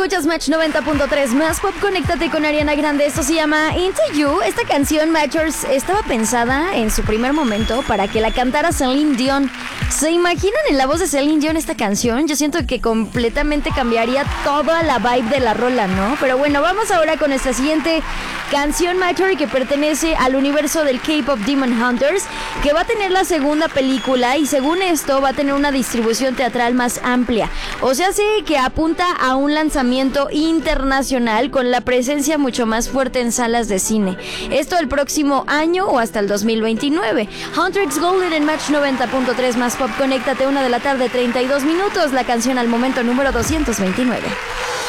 escuchas Match 90.3 más pop. Conéctate con Ariana Grande. Esto se llama Into You. Esta canción, Matchers, estaba pensada en su primer momento para que la cantara Celine Dion. ¿Se imaginan en la voz de Celine Dion esta canción? Yo siento que completamente cambiaría toda la vibe de la rola, ¿no? Pero bueno, vamos ahora con nuestra siguiente canción, Matcher, que pertenece al universo del K-Pop Demon Hunters, que va a tener la segunda película y según esto va a tener una distribución teatral más amplia. O sea, sí que apunta a un lanzamiento internacional con la presencia mucho más fuerte en salas de cine. Esto el próximo año o hasta el 2029. Hunter X Golden en Match 90.3 más pop. Conéctate, 1 de la tarde, 32 minutos. La canción al momento número 229.